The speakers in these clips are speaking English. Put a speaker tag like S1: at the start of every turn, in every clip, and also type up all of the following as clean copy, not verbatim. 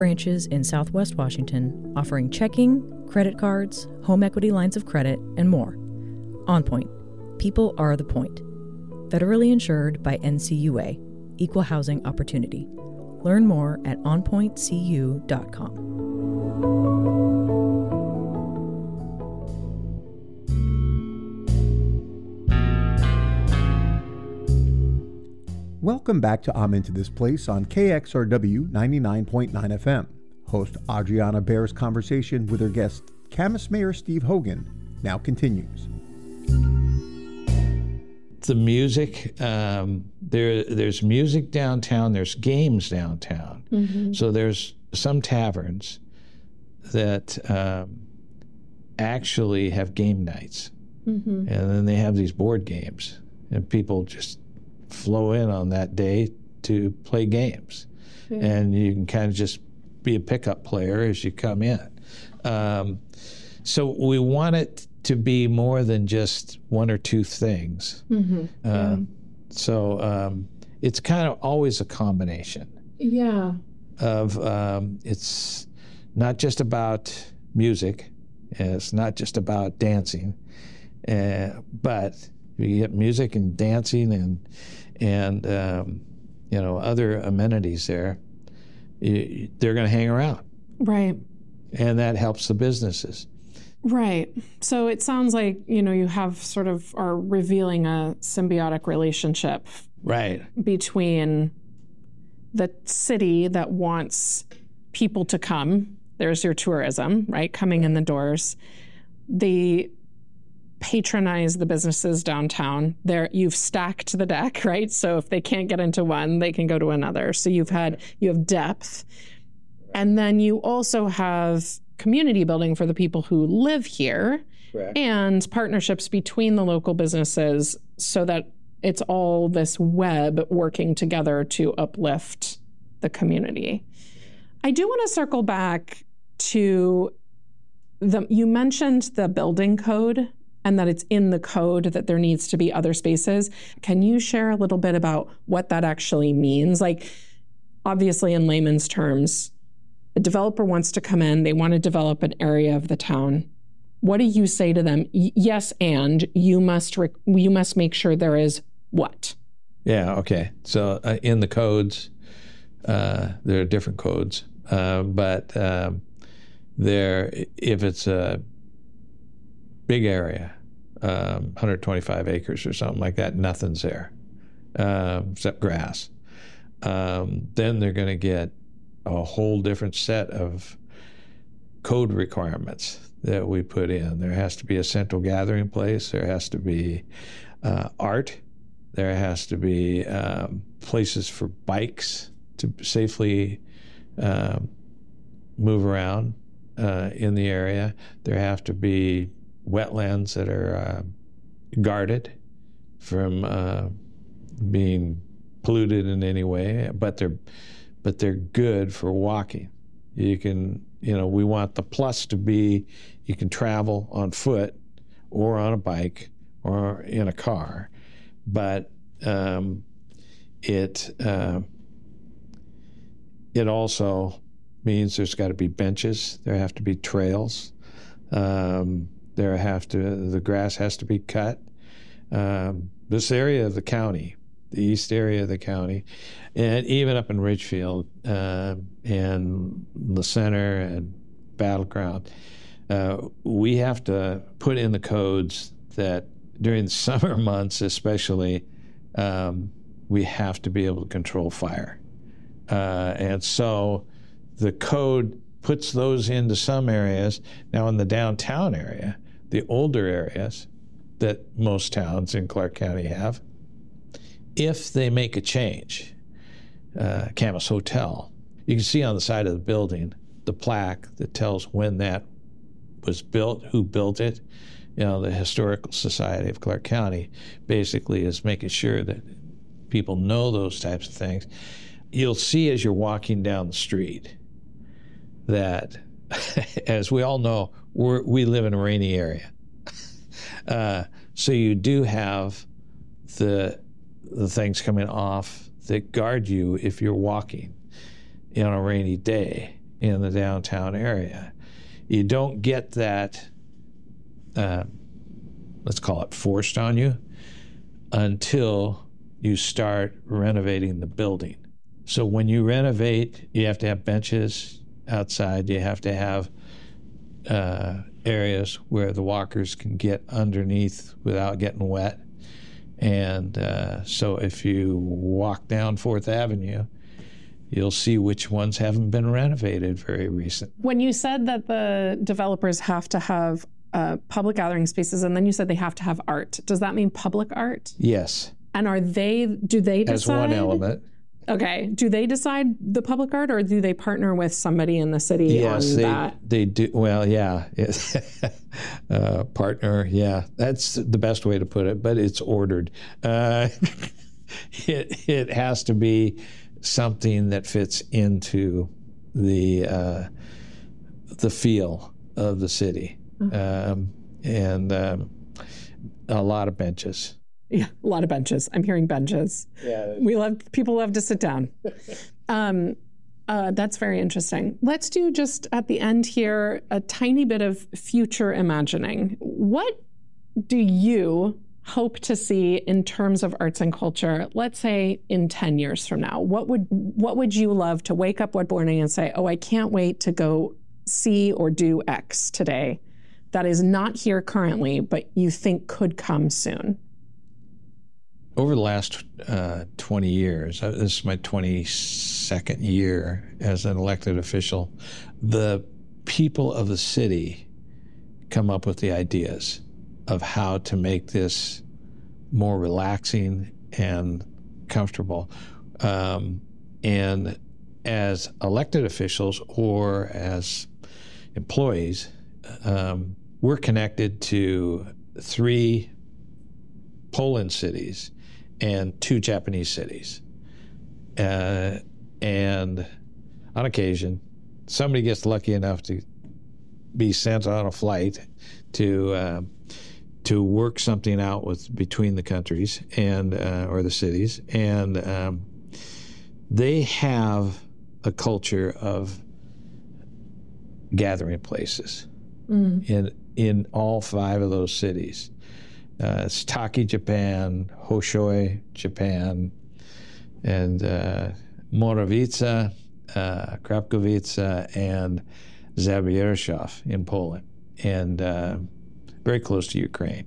S1: branches in Southwest Washington offering checking, credit cards, home equity lines of credit, and more. OnPoint. People are the point. Federally insured by NCUA. Equal housing opportunity. Learn more at onpointcu.com.
S2: Welcome back to I'm Into This Place on KXRW 99.9 FM. Host Adriana Bear's conversation with her guest, Camas Mayor Steve Hogan, now continues.
S3: The music, there's music downtown, there's games downtown. Mm-hmm. So there's some taverns that actually have game nights. Mm-hmm. And then they have these board games, and people just flow in on that day to play games. Yeah. And you can kind of just be a pickup player as you come in. So we want it to be more than just one or two things. Mm-hmm. So it's kind of always a combination.
S4: Yeah.
S3: Of it's not just about music, and it's not just about dancing, but you get music and dancing and other amenities there. They're going to hang around.
S4: Right.
S3: And that helps the businesses.
S4: Right. So it sounds like, you have sort of are revealing a symbiotic relationship.
S3: Right.
S4: Between the city that wants people to come. There's your tourism, right? Coming in the doors. They patronize the businesses downtown. You've stacked the deck, right? So if they can't get into one, they can go to another. So you have depth. And then you also have community building for the people who live here. Correct. And partnerships between the local businesses so that it's all this web working together to uplift the community. I do want to circle back to you mentioned the building code and that it's in the code that there needs to be other spaces. Can you share a little bit about what that actually means? Like, obviously in layman's terms, a developer wants to come in, they want to develop an area of the town. What do you say to them? Yes, and you must make sure there is what?
S3: Yeah, okay. So in the codes, there are different codes, but if it's a big area, 125 acres or something like that, nothing's there except grass. Then they're going to get a whole different set of code requirements that we put in. There has to be a central gathering place. There has to be art. There has to be places for bikes to safely move around in the area. There have to be wetlands that are guarded from being polluted in any way, but they're good for walking. We want the plus to be you can travel on foot or on a bike or in a car, but it also means there's got to be benches. There have to be trails. The grass has to be cut. This area of the county, the east area of the county, and even up in Ridgefield and the center and Battleground, we have to put in the codes that during the summer months especially, we have to be able to control fire. And so the code puts those into some areas. Now in the downtown area, the older areas that most towns in Clark County have, if they make a change, Camas Hotel, you can see on the side of the building the plaque that tells when that was built, who built it. The Historical Society of Clark County basically is making sure that people know those types of things. You'll see as you're walking down the street that, as we all know, we live in a rainy area. So you do have the things coming off that guard you if you're walking on a rainy day. in the downtown area. You don't get that, let's call it forced on you, until you start renovating the building. So when you renovate, you have to have benches outside. You have to have areas where the walkers can get underneath without getting wet. And so if you walk down 4th Avenue, you'll see which ones haven't been renovated very recent.
S4: When you said that the developers have to have public gathering spaces, and then you said they have to have art, does that mean public art?
S3: Yes.
S4: And do they decide?
S3: As one element.
S4: Okay. Do they decide the public art, or do they partner with somebody in the city on that?
S3: They do. Well, yeah. Partner, yeah. That's the best way to put it, but it's ordered. It has to be something that fits into the feel of the city. And a lot of benches.
S4: Yeah, a lot of benches. I'm hearing benches.
S3: Yeah.
S4: People love to sit down. That's very interesting. Let's do, just at the end here, a tiny bit of future imagining. What do you hope to see in terms of arts and culture, let's say in 10 years from now? What would you love to wake up one morning and say, oh, I can't wait to go see or do X today that is not here currently, but you think could come soon?
S3: Over the last 20 years, this is my 22nd year as an elected official, the people of the city come up with the ideas of how to make this more relaxing and comfortable. And as elected officials or as employees, we're connected to 3 Poland cities and 2 Japanese cities. And on occasion, somebody gets lucky enough to be sent on a flight to work something out between the countries and or the cities, and they have a culture of gathering places in all 5 of those cities. It's Taki, Japan, Hoshoi, Japan, and Morawica, Krapkowica, and Zabierzow in Poland, and very close to Ukraine.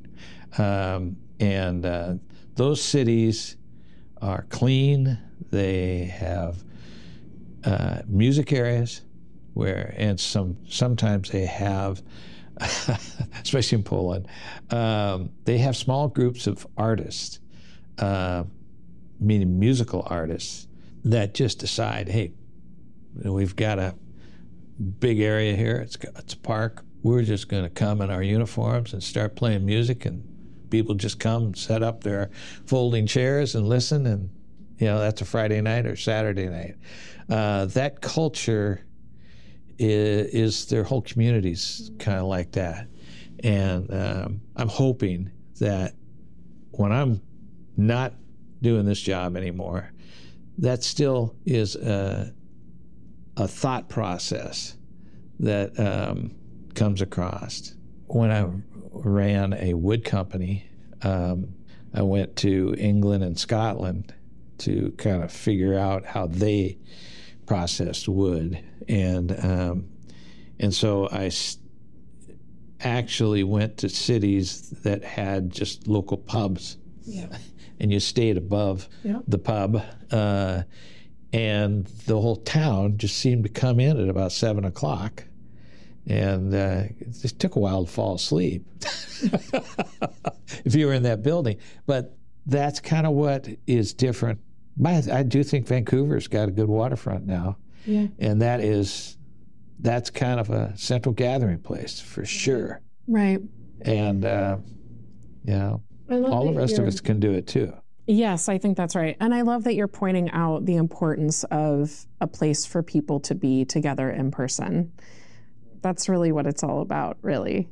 S3: And those cities are clean. They have music areas and sometimes they have, especially in Poland, they have small groups of artists, meaning musical artists, that just decide, hey, we've got a big area here, it's a park, we're just going to come in our uniforms and start playing music, and people just come, set up their folding chairs and listen, and that's a Friday night or Saturday night. That culture is their whole community's kind of like that. And I'm hoping that when I'm not doing this job anymore, that still is a thought process that comes across. When I ran a wood company, I went to England and Scotland to kind of figure out how they processed wood, and so I actually went to cities that had just local pubs, and you stayed above the pub, and the whole town just seemed to come in at about 7 o'clock, and it just took a while to fall asleep if you were in that building. But that's kind of what is different. I do think Vancouver's got a good waterfront now, and that's kind of a central gathering place for sure.
S4: Right.
S3: And all the rest of us can do it too.
S4: Yes, I think that's right. And I love that you're pointing out the importance of a place for people to be together in person. That's really what it's all about, really,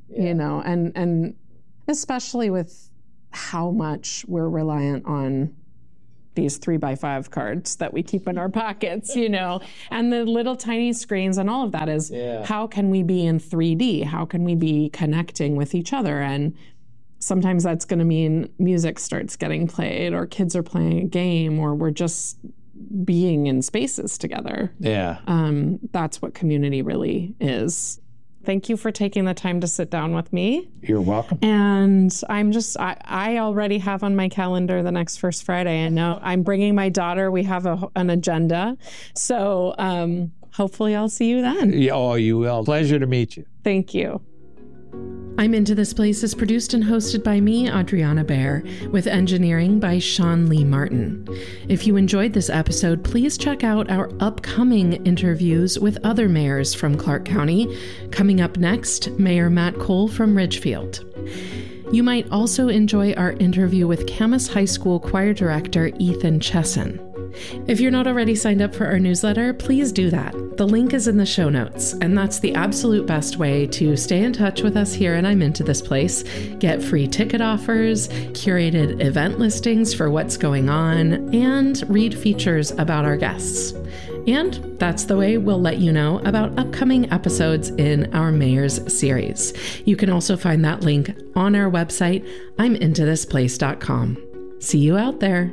S4: and especially with how much we're reliant on these 3x5 cards that we keep in our pockets, and the little tiny screens and all of that is how can we be in 3D? How can we be connecting with each other? And sometimes that's going to mean music starts getting played, or kids are playing a game, or we're just being in spaces together.
S3: Yeah.
S4: That's what community really is. Thank you for taking the time to sit down with me.
S3: You're welcome.
S4: And I already have on my calendar the next First Friday. I know I'm bringing my daughter. We have an agenda. So hopefully I'll see you then.
S3: Oh, you will. Pleasure to meet you.
S4: Thank you.
S5: I'm Into This Place is produced and hosted by me, Adriana Baer, with engineering by Sean Lee Martin. If you enjoyed this episode, please check out our upcoming interviews with other mayors from Clark County. Coming up next, Mayor Matt Cole from Ridgefield. You might also enjoy our interview with Camas High School Choir Director Ethan Chesson. If you're not already signed up for our newsletter, please do that. The link is in the show notes, and that's the absolute best way to stay in touch with us here at I'm Into This Place, get free ticket offers, curated event listings for what's going on, and read features about our guests. And that's the way we'll let you know about upcoming episodes in our Mayors series. You can also find that link on our website, I'mIntoThisPlace.com. See you out there.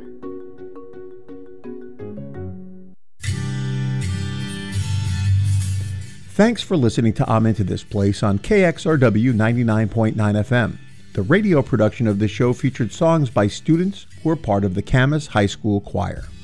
S2: Thanks for listening to I'm Into This Place on KXRW 99.9 FM. The radio production of this show featured songs by students who are part of the Camas High School Choir.